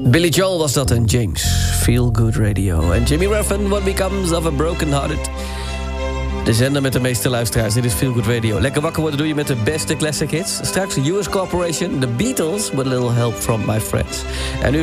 Billy Joel was dat en James. Feel Good Radio. En Jimmy Ruffin, What Becomes of a Broken Hearted. De zender met de meeste luisteraars. Dit is Feel Good Radio. Lekker wakker worden doe je met de beste classic hits. Straks US Corporation, The Beatles, with a little help from my friends. En nu